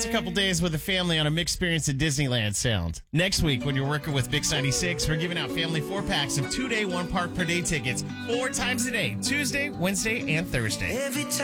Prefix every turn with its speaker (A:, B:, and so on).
A: a couple days with a family on a mixed experience at Disneyland sound. Next week, when you're working with Mix 96, we're giving out family 4-packs of 2-day, 1-park per day tickets 4 times a day, Tuesday, Wednesday, and Thursday.
B: Every time